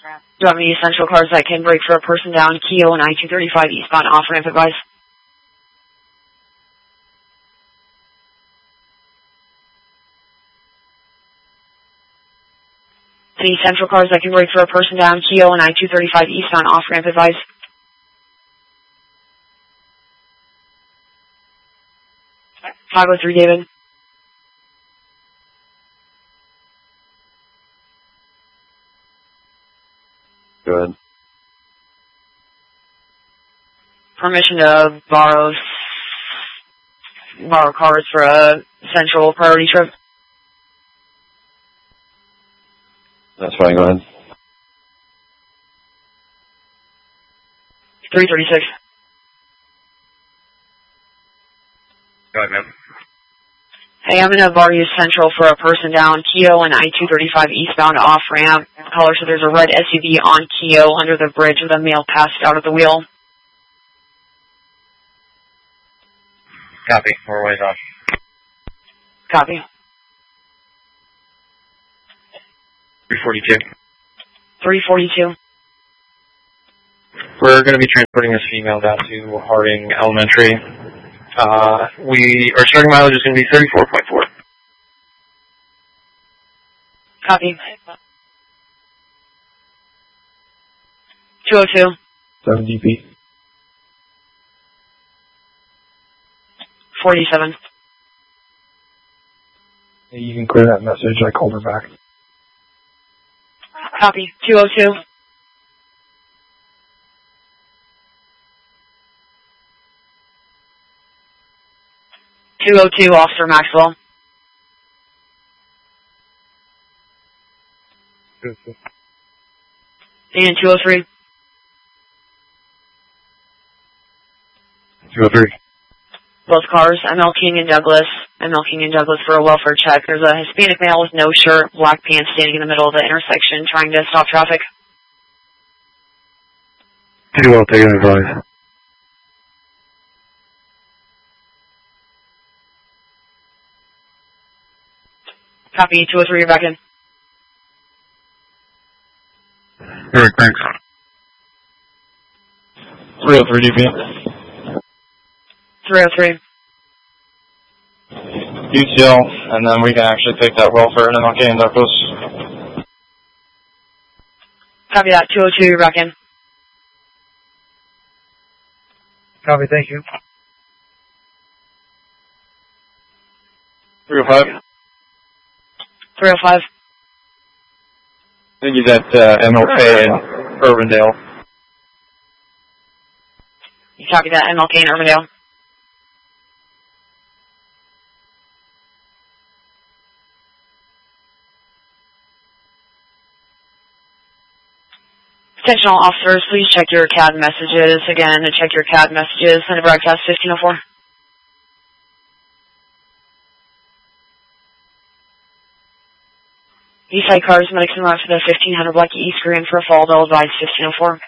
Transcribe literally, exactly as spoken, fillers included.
Do you have any essential cars that can brake for a person down Keo and I two thirty-five eastbound off-ramp advice? Any central cars that can brake for a person down Keo and I two thirty-five eastbound off-ramp advice? five oh three, David. Go ahead. Permission to borrow borrow cars for a central priority trip. That's fine, go ahead. three thirty-six. Go ahead, ma'am. Hey, I'm in a Bar Use Central for a person down Keo and I two thirty-five eastbound off-ramp. Caller said there's a red S U V on Keo under the bridge with a male passed out of the wheel. Copy. We're ways off. Copy. three forty-two. three forty-two. We're going to be transporting this female down to Harding Elementary. Uh, we, our starting mileage is going to be thirty-four point four. Copy. two oh two. seventy feet. forty-seven. Hey, you can clear that message. I called her back. Copy. two oh two. two oh two, Officer Maxwell. And two oh three. two oh three. Both cars, M L King and Douglas. M L King and Douglas for a welfare check. There's a Hispanic male with no shirt, black pants, standing in the middle of the intersection trying to stop traffic. Pretty well taken advice. Copy. two oh three, you're back in. Eric, thanks. three oh three D P. three oh three. U T L, and then we can actually take that welfare and then okay and Douglas. Copy that. two oh two, you're back in. Copy, thank you. three oh five. three oh five. I think he's at uh, M L K in Urbandale. You copy that. M L K in Urbandale. Attention all officers, please check your C A D messages. Again, to check your C A D messages, send a broadcast fifteen oh four. Eastside cars, medics and route for the fifteen hundred block East Korean for a fall, they'll advise fifteen oh four.